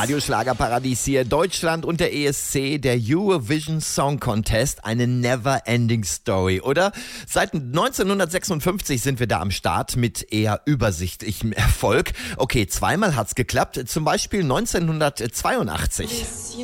Radioschlagerparadies hier, Deutschland und der ESC, der Eurovision Song Contest, eine never-ending Story, oder? Seit 1956 sind wir da am Start mit eher übersichtlichem Erfolg. Okay, zweimal hat's geklappt, zum Beispiel 1982.